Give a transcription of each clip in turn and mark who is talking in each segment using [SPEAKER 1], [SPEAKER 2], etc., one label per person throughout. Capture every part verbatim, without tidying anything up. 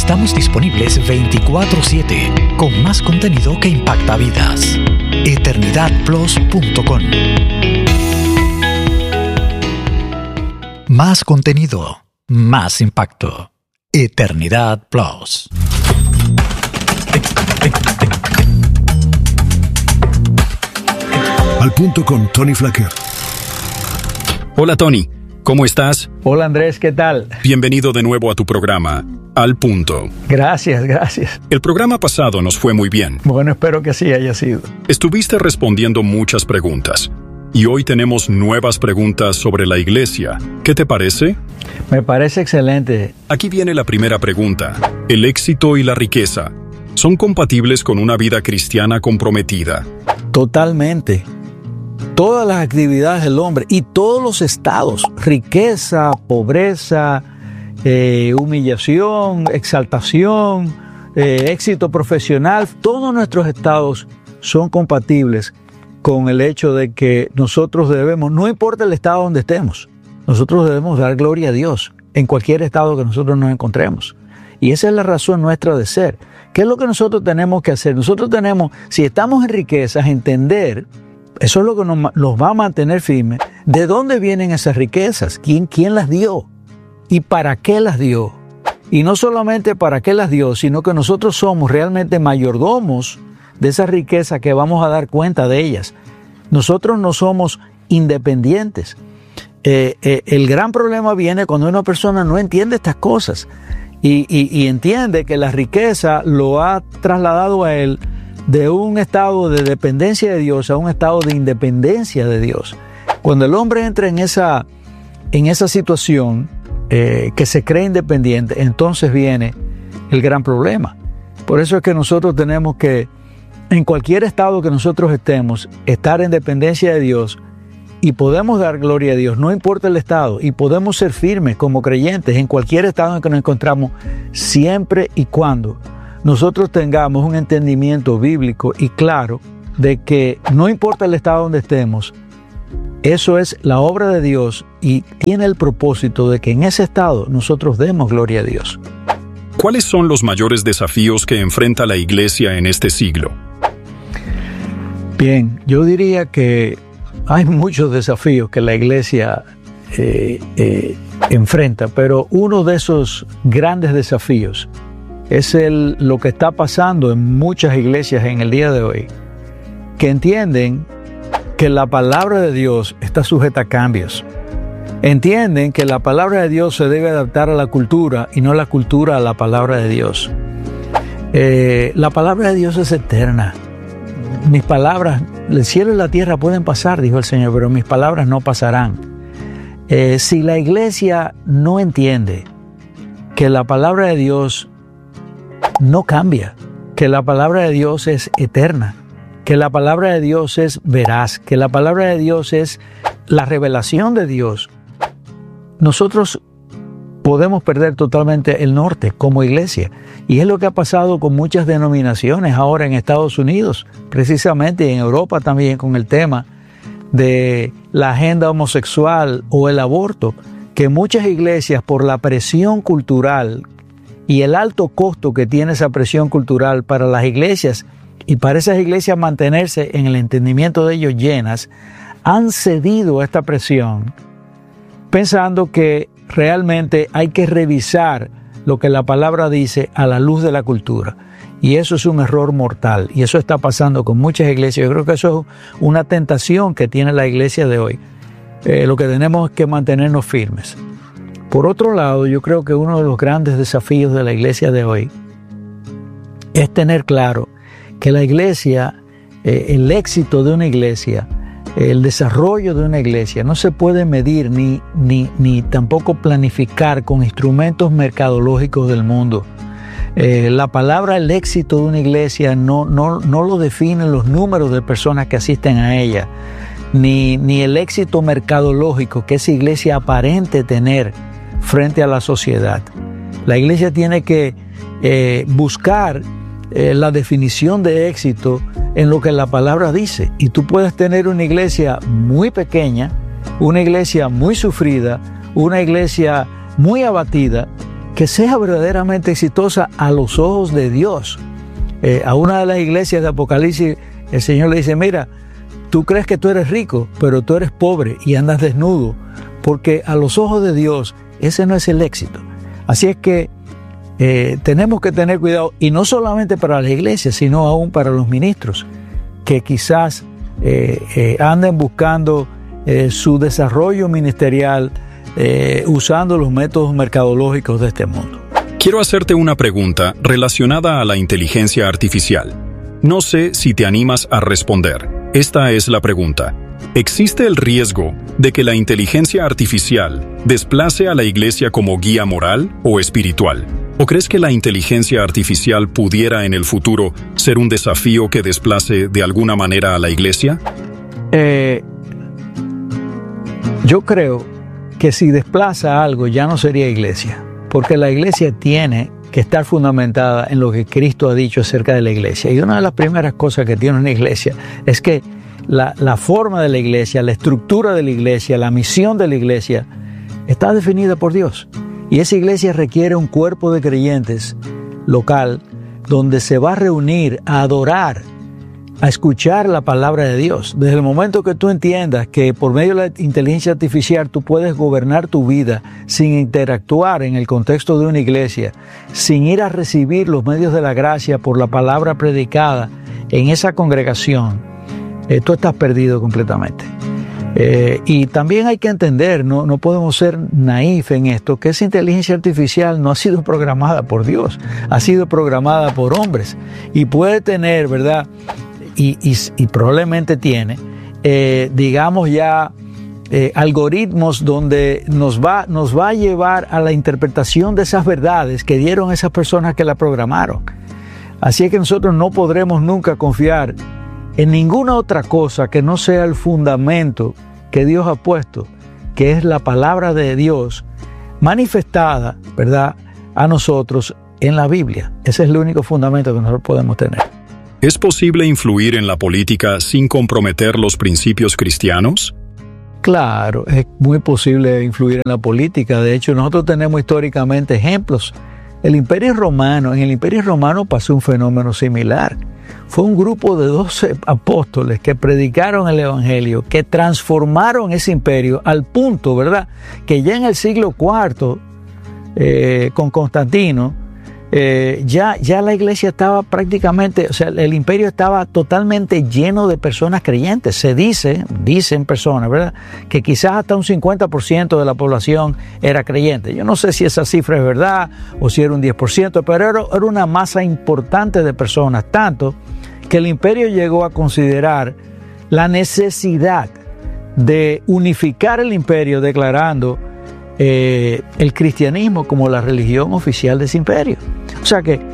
[SPEAKER 1] Estamos disponibles veinticuatro siete con más contenido que impacta vidas. eternidad plus punto com. Más contenido, más impacto. Eternidad Plus.
[SPEAKER 2] Al punto con Tony Flacker.
[SPEAKER 3] Hola Tony, ¿cómo estás?
[SPEAKER 4] Hola Andrés, ¿qué tal?
[SPEAKER 3] Bienvenido de nuevo a tu programa, Al Punto.
[SPEAKER 4] Gracias, gracias.
[SPEAKER 3] El programa pasado nos fue muy bien.
[SPEAKER 4] Bueno, espero que así haya sido.
[SPEAKER 3] Estuviste respondiendo muchas preguntas. Y hoy tenemos nuevas preguntas sobre la iglesia. ¿Qué te parece?
[SPEAKER 4] Me parece excelente.
[SPEAKER 3] Aquí viene la primera pregunta. ¿El éxito y la riqueza son compatibles con una vida cristiana comprometida?
[SPEAKER 4] Totalmente. Todas las actividades del hombre y todos los estados, riqueza, pobreza, eh, humillación, exaltación, eh, éxito profesional, todos nuestros estados son compatibles con el hecho de que nosotros debemos, no importa el estado donde estemos, nosotros debemos dar gloria a Dios en cualquier estado que nosotros nos encontremos. Y esa es la razón nuestra de ser. ¿Qué es lo que nosotros tenemos que hacer? Nosotros tenemos, si estamos en riquezas, entender, eso es lo que nos, nos va a mantener firmes, de dónde vienen esas riquezas, quién, quién las dio y para qué las dio. Y no solamente para qué las dio, sino que nosotros somos realmente mayordomos de esa riqueza que vamos a dar cuenta de ellas. Nosotros no somos independientes. Eh, eh, el gran problema viene cuando una persona no entiende estas cosas y, y, y entiende que la riqueza lo ha trasladado a él de un estado de dependencia de Dios a un estado de independencia de Dios. Cuando el hombre entra en esa, en esa situación eh, que se cree independiente, entonces viene el gran problema. Por eso es que nosotros tenemos que, en cualquier estado que nosotros estemos, estar en dependencia de Dios y podemos dar gloria a Dios, no importa el estado, y podemos ser firmes como creyentes en cualquier estado en que nos encontramos, siempre y cuando nosotros tengamos un entendimiento bíblico y claro de que no importa el estado donde estemos, eso es la obra de Dios y tiene el propósito de que en ese estado nosotros demos gloria a Dios.
[SPEAKER 3] ¿Cuáles son los mayores desafíos que enfrenta la iglesia en este siglo?
[SPEAKER 4] Bien, yo diría que hay muchos desafíos que la iglesia eh, eh, enfrenta, pero uno de esos grandes desafíos es el, lo que está pasando en muchas iglesias en el día de hoy, que entienden que la palabra de Dios está sujeta a cambios. Entienden que la palabra de Dios se debe adaptar a la cultura y no la cultura a la palabra de Dios. Eh, la palabra de Dios es eterna. Mis palabras, el cielo y la tierra pueden pasar, dijo el Señor, pero mis palabras no pasarán. Eh, si la iglesia no entiende que la palabra de Dios no cambia, que la palabra de Dios es eterna, que la palabra de Dios es veraz, que la palabra de Dios es la revelación de Dios, nosotros podemos perder totalmente el norte como iglesia. Y es lo que ha pasado con muchas denominaciones ahora en Estados Unidos, precisamente en Europa también, con el tema de la agenda homosexual o el aborto, que muchas iglesias, por la presión cultural y el alto costo que tiene esa presión cultural para las iglesias y para esas iglesias mantenerse en el entendimiento de ellos llenas, han cedido a esta presión pensando que realmente hay que revisar lo que la palabra dice a la luz de la cultura. Y eso es un error mortal. Y eso está pasando con muchas iglesias. Yo creo que eso es una tentación que tiene la iglesia de hoy. Eh, lo que tenemos es que mantenernos firmes. Por otro lado, yo creo que uno de los grandes desafíos de la iglesia de hoy es tener claro que la iglesia, eh, el éxito de una iglesia, el desarrollo de una iglesia no se puede medir ni, ni, ni tampoco planificar con instrumentos mercadológicos del mundo. Eh, la palabra el éxito de una iglesia no, no, no lo definen los números de personas que asisten a ella, ni, ni el éxito mercadológico que esa iglesia aparente tener frente a la sociedad. La iglesia tiene que eh, buscar eh, la definición de éxito en lo que la palabra dice. Y tú puedes tener una iglesia muy pequeña, una iglesia muy sufrida, una iglesia muy abatida, que sea verdaderamente exitosa a los ojos de Dios. Eh, a una de las iglesias de Apocalipsis, el Señor le dice, mira, tú crees que tú eres rico, pero tú eres pobre y andas desnudo, porque a los ojos de Dios ese no es el éxito. Así es que eh, tenemos que tener cuidado, y no solamente para la iglesia, sino aún para los ministros, que quizás eh, eh, anden buscando eh, su desarrollo ministerial eh, usando los métodos mercadológicos de este mundo.
[SPEAKER 3] Quiero hacerte una pregunta relacionada a la inteligencia artificial. No sé si te animas a responder. Esta es la pregunta. ¿Existe el riesgo de que la inteligencia artificial desplace a la iglesia como guía moral o espiritual? ¿O crees que la inteligencia artificial pudiera en el futuro ser un desafío que desplace de alguna manera a la iglesia?
[SPEAKER 4] Eh, yo creo que si desplaza algo ya no sería iglesia, porque la iglesia tiene que estar fundamentada en lo que Cristo ha dicho acerca de la iglesia. Y una de las primeras cosas que tiene una iglesia es que la, la forma de la iglesia, la estructura de la iglesia, la misión de la iglesia está definida por Dios. Y esa iglesia requiere un cuerpo de creyentes local donde se va a reunir a adorar, a escuchar la palabra de Dios. Desde el momento que tú entiendas que por medio de la inteligencia artificial tú puedes gobernar tu vida sin interactuar en el contexto de una iglesia, sin ir a recibir los medios de la gracia por la palabra predicada en esa congregación, eh, tú estás perdido completamente. Eh, y también hay que entender, no, no podemos ser naif en esto, que esa inteligencia artificial no ha sido programada por Dios, ha sido programada por hombres y puede tener, ¿verdad? Y, y, y probablemente tiene, eh, digamos ya, eh, algoritmos donde nos va, nos va a llevar a la interpretación de esas verdades que dieron esas personas que la programaron. Así es que nosotros no podremos nunca confiar en ninguna otra cosa que no sea el fundamento que Dios ha puesto, que es la palabra de Dios manifestada, ¿verdad?, a nosotros en la Biblia. Ese es el único fundamento que nosotros podemos tener.
[SPEAKER 3] ¿Es posible influir en la política sin comprometer los principios cristianos?
[SPEAKER 4] Claro, es muy posible influir en la política. De hecho, nosotros tenemos históricamente ejemplos. El Imperio Romano, en el Imperio Romano pasó un fenómeno similar. Fue un grupo de doce apóstoles que predicaron el Evangelio, que transformaron ese imperio al punto, ¿verdad?, que ya en el siglo cuarto, eh, con Constantino, eh, ya, ya la iglesia estaba prácticamente, o sea, el imperio estaba totalmente lleno de personas creyentes. Se dice, dicen personas, ¿verdad?, que quizás hasta un cincuenta por ciento de la población era creyente. Yo no sé si esa cifra es verdad o si era un diez por ciento, pero era, era una masa importante de personas, tanto que el imperio llegó a considerar la necesidad de unificar el imperio, declarando eh, el cristianismo como la religión oficial de ese imperio. O sea que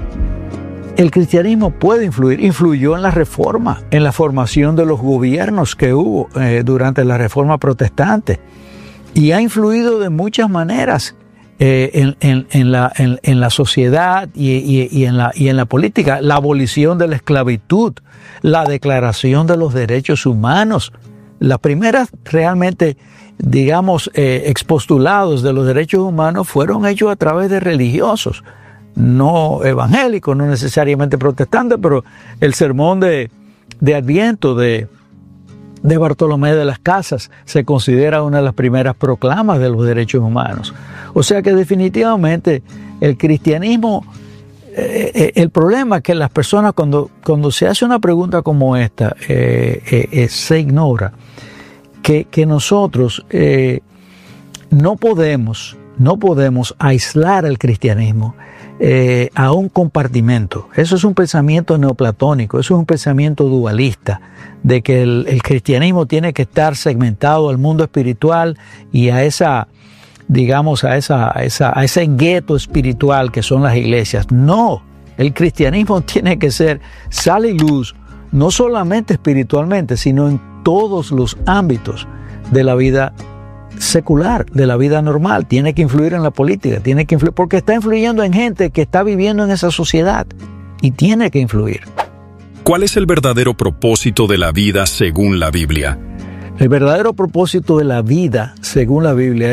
[SPEAKER 4] el cristianismo puede influir, influyó en la reforma, en la formación de los gobiernos que hubo eh, durante la reforma protestante, y ha influido de muchas maneras eh, en, en, en, la, en, en la sociedad y, y, y, en la, y en la política. La abolición de la esclavitud, la declaración de los derechos humanos, las primeras realmente, digamos, eh, expostulados de los derechos humanos fueron hechos a través de religiosos, no evangélicos, no necesariamente protestantes, pero el sermón de, de Adviento de, de Bartolomé de las Casas se considera una de las primeras proclamas de los derechos humanos. O sea que definitivamente el cristianismo, eh, el problema es que las personas cuando, cuando se hace una pregunta como esta, eh, eh, eh, se ignora que, que nosotros eh, no podemos, no podemos aislar al cristianismo Eh, a un compartimento. Eso es un pensamiento neoplatónico, eso es un pensamiento dualista, de que el, el cristianismo tiene que estar segmentado al mundo espiritual y a esa, digamos, a esa, a esa, a ese gueto espiritual que son las iglesias. No, el cristianismo tiene que ser sal y luz, no solamente espiritualmente, sino en todos los ámbitos de la vida secular, de la vida normal. Tiene que influir en la política, tiene que influir, porque está influyendo en gente que está viviendo en esa sociedad y tiene que influir.
[SPEAKER 3] ¿Cuál es el verdadero propósito de la vida según la Biblia?
[SPEAKER 4] El verdadero propósito de la vida según la Biblia es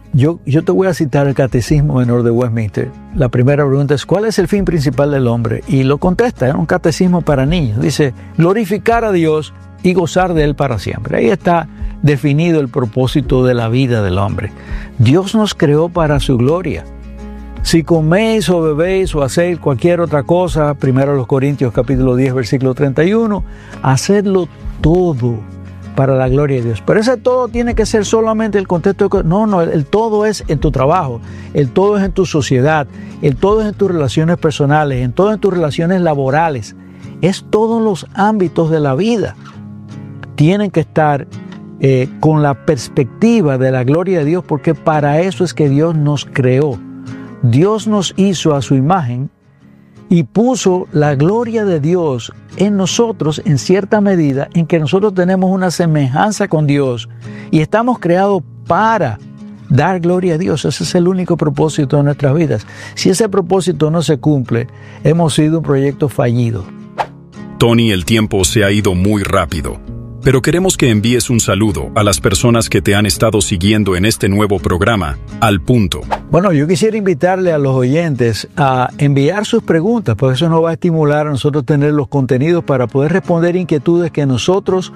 [SPEAKER 4] yo, yo te voy a citar el Catecismo Menor de Westminster. La primera pregunta es, ¿cuál es el fin principal del hombre? Y lo contesta, es un catecismo para niños. Dice, glorificar a Dios y gozar de Él para siempre. Ahí está definido el propósito de la vida del hombre. Dios nos creó para su gloria. Si coméis o bebéis o hacéis cualquier otra cosa, primero los Corintios capítulo diez, versículo treinta y uno, hacedlo todo para la gloria de Dios. Pero ese todo tiene que ser solamente el contexto de... No, no, el todo es en tu trabajo, el todo es en tu sociedad, el todo es en tus relaciones personales, en todo en tus relaciones laborales. Es todos los ámbitos de la vida. Tienen que estar eh, con la perspectiva de la gloria de Dios, porque para eso es que Dios nos creó. Dios nos hizo a su imagen y puso la gloria de Dios en nosotros en cierta medida, en que nosotros tenemos una semejanza con Dios y estamos creados para dar gloria a Dios. Ese es el único propósito de nuestras vidas. Si ese propósito no se cumple, hemos sido un proyecto fallido.
[SPEAKER 3] Tony, el tiempo se ha ido muy rápido, pero queremos que envíes un saludo a las personas que te han estado siguiendo en este nuevo programa, Al Punto.
[SPEAKER 4] Bueno, yo quisiera invitarle a los oyentes a enviar sus preguntas, porque eso nos va a estimular a nosotros tener los contenidos para poder responder inquietudes que nosotros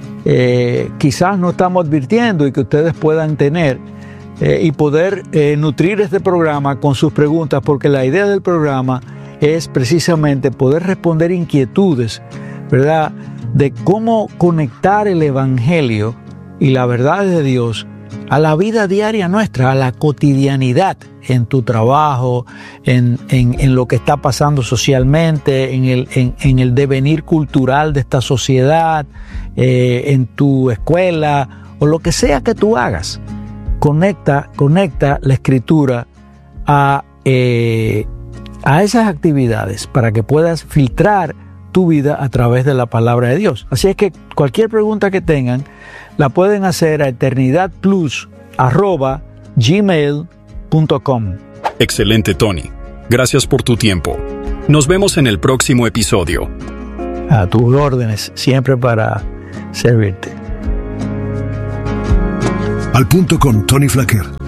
[SPEAKER 4] eh, quizás no estamos advirtiendo y que ustedes puedan tener eh, y poder eh, nutrir este programa con sus preguntas, porque la idea del programa es precisamente poder responder inquietudes, ¿verdad?, de cómo conectar el Evangelio y la verdad de Dios a la vida diaria nuestra, a la cotidianidad, en tu trabajo, en, en, en lo que está pasando socialmente, en el, en, en el devenir cultural de esta sociedad, eh, en tu escuela o lo que sea que tú hagas. Conecta, conecta la Escritura a, eh, a esas actividades para que puedas filtrar tu vida a través de la palabra de Dios. Así es que cualquier pregunta que tengan la pueden hacer a eternidadplus arroba gmail punto com.
[SPEAKER 3] Excelente, Tony. Gracias por tu tiempo. Nos vemos en el próximo episodio.
[SPEAKER 4] A tus órdenes, siempre para servirte.
[SPEAKER 2] Al Punto con Tony Flaquer.